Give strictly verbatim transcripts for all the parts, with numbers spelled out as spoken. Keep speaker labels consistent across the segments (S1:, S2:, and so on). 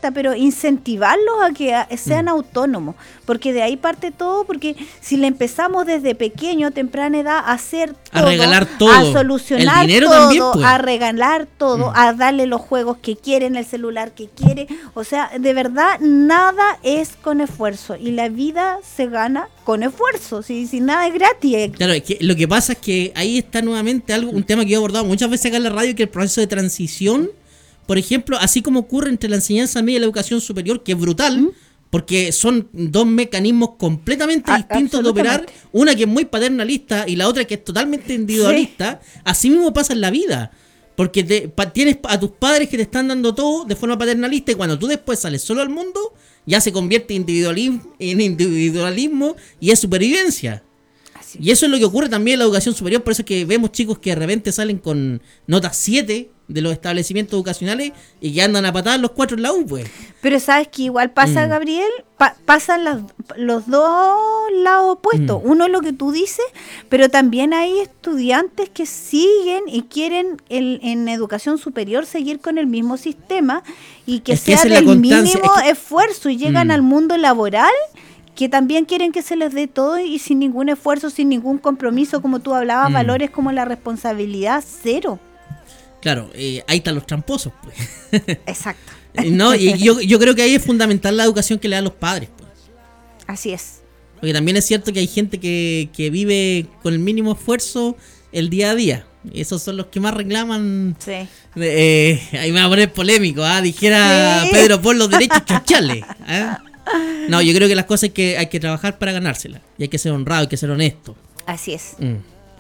S1: falta, pero incentivarlos a que a, sean mm. autónomos, porque de ahí parte todo, porque si le empezamos desde pequeño, a temprana edad, a hacer todo,
S2: a regalar todo,
S1: a solucionar
S2: el dinero
S1: todo,
S2: también, pues.
S1: a regalar todo, mm. a darle los juegos que quieren, el celular que quiere, o sea, de verdad, nada es con esfuerzo, y la vida se gana con esfuerzo, si, si nada es gratis.
S2: Claro, es que lo que pasa es que ahí está nuevamente algo, un tema que yo he abordado muchas veces acá en la radio, que el proceso de transición, por ejemplo, así como ocurre entre la enseñanza media y la educación superior, que es brutal, ¿Mm? porque son dos mecanismos completamente ah, distintos de operar, una que es muy paternalista y la otra que es totalmente individualista, sí. Así mismo pasa en la vida, porque te, pa, tienes a tus padres que te están dando todo de forma paternalista, y cuando tú después sales solo al mundo, ya se convierte individualismo, en individualismo y es supervivencia. Así. Y eso es lo que ocurre también en la educación superior, por eso es que vemos chicos que de repente salen con notas siete de los establecimientos educacionales y que andan a patadas los cuatro en la U, pues. Pero
S1: sabes que igual pasa, mm. Gabriel, pa- pasan las, los dos lados opuestos. Mm. Uno es lo que tú dices, pero también hay estudiantes que siguen y quieren el, en educación superior seguir con el mismo sistema y que es sea que del mínimo es que... esfuerzo, y llegan mm. al mundo laboral que también quieren que se les dé todo y sin ningún esfuerzo, sin ningún compromiso, como tú hablabas, mm. valores como la responsabilidad, cero.
S2: Claro, eh, ahí están los tramposos, pues.
S1: Exacto.
S2: No, y yo, yo creo que ahí es fundamental la educación que le dan los padres, pues.
S1: Así es.
S2: Porque también es cierto que hay gente que, que vive con el mínimo esfuerzo el día a día. Y esos son los que más reclaman.
S1: Sí.
S2: Eh, ahí me va a poner polémico, ¿ah? Dijera sí. Pedro, por los derechos chachales. ¿eh? No, yo creo que las cosas hay que, hay que trabajar para ganárselas. Y hay que ser honrado, hay que ser honesto.
S1: Así es.
S2: Mm.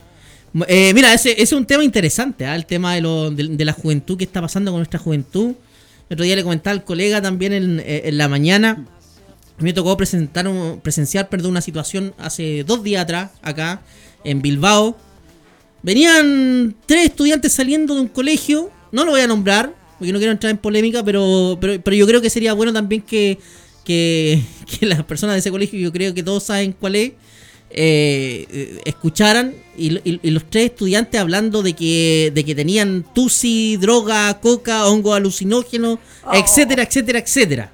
S2: Eh, mira, ese, ese es un tema interesante, ¿eh? El tema de, lo, de, de la juventud, qué está pasando con nuestra juventud. El otro día le comentaba al colega también en, en la mañana. Me tocó presentar un, presenciar perdón, una situación hace dos días atrás, acá en Bilbao. Venían tres estudiantes saliendo de un colegio, no lo voy a nombrar, porque no quiero entrar en polémica, pero, pero, pero yo creo que sería bueno también que, que, que las personas de ese colegio, yo creo que todos saben cuál es, Eh, escucharan y, y, y los tres estudiantes hablando de que de que tenían tusi, droga, coca, hongo alucinógeno, oh. etcétera, etcétera, etcétera.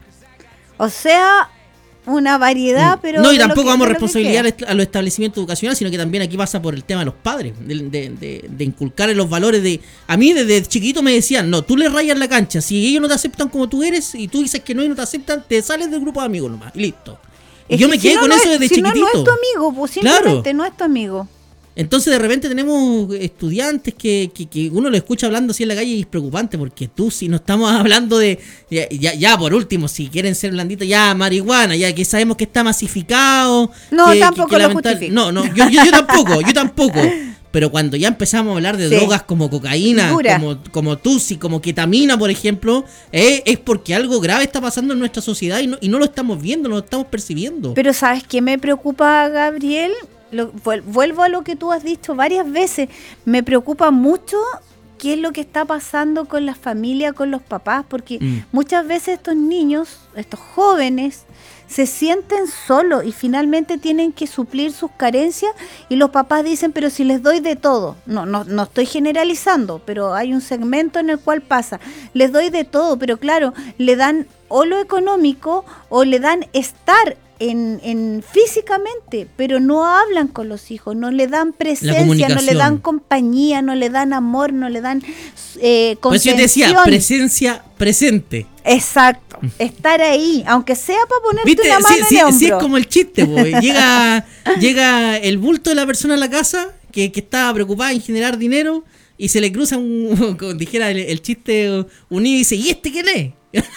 S1: O sea, una variedad, mm. pero
S2: no, y tampoco vamos a responsabilizar a los establecimientos educacionales, sino que también aquí pasa por el tema de los padres, de, de, de, de inculcarles los valores de... A mí desde chiquito me decían, no, tú le rayas la cancha, si ellos no te aceptan como tú eres y tú dices que no y no te aceptan, te sales del grupo de amigos nomás, y listo. Y yo me quedé si no, con no eso desde
S1: si
S2: chiquitito.
S1: No, no es tu amigo, pues simplemente claro. no es tu amigo.
S2: Entonces de repente tenemos estudiantes que, que, que uno lo escucha hablando así en la calle y es preocupante, porque tú si no estamos hablando de, ya, ya, ya por último, si quieren ser blanditos, ya marihuana, ya que sabemos que está masificado.
S1: No,
S2: que,
S1: tampoco
S2: que, que
S1: lo
S2: lamental...
S1: justifico.
S2: No, no, yo, yo, yo tampoco, yo tampoco. Pero cuando ya empezamos a hablar de sí. drogas como cocaína, Dura. como como tusi, como ketamina, por ejemplo, eh, es porque algo grave está pasando en nuestra sociedad y no, y no lo estamos viendo, no lo estamos percibiendo.
S1: Pero ¿sabes qué me preocupa, Gabriel? Lo, vuelvo a lo que tú has dicho varias veces. Me preocupa mucho qué es lo que está pasando con la familia, con los papás, porque mm. muchas veces estos niños, estos jóvenes, se sienten solos y finalmente tienen que suplir sus carencias y los papás dicen, pero si les doy de todo, no, no, no estoy generalizando, pero hay un segmento en el cual pasa, les doy de todo, pero claro, le dan o lo económico o le dan estar en, en físicamente, pero no hablan con los hijos, no le dan presencia, no le dan compañía, no le dan amor, no le dan eh, contención.
S2: Pues yo te decía, presencia presente.
S1: Exacto, estar ahí, aunque sea para ponerte
S2: ¿Viste?
S1: una mano
S2: sí,
S1: en
S2: sí,
S1: el hombro.
S2: Sí, es como el chiste, pues. llega, llega el bulto de la persona a la casa que, que está preocupada en generar dinero y se le cruza un, como dijera el, el chiste unido y dice, ¿y este quién es?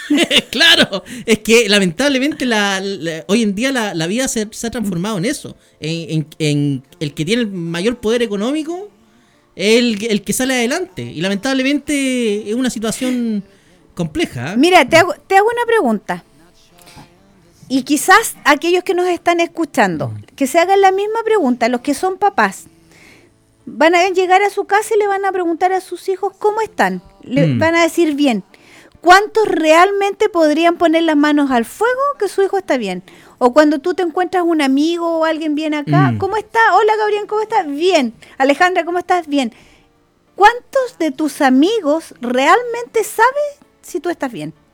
S2: Claro, es que lamentablemente la, la, hoy en día la, la vida se, se ha transformado en eso, en, en, en el que tiene el mayor poder económico es el, el que sale adelante y lamentablemente es una situación compleja. ¿eh?
S1: Mira, te hago, te hago una pregunta y quizás aquellos que nos están escuchando que se hagan la misma pregunta, los que son papás van a llegar a su casa y le van a preguntar a sus hijos cómo están, le mm. van a decir bien. ¿Cuántos realmente podrían poner las manos al fuego que su hijo está bien? O cuando tú te encuentras un amigo o alguien bien acá, mm. ¿cómo está? Hola Gabriel, ¿cómo estás? Bien. Alejandra, ¿cómo estás? Bien. ¿Cuántos de tus amigos realmente saben si tú estás bien?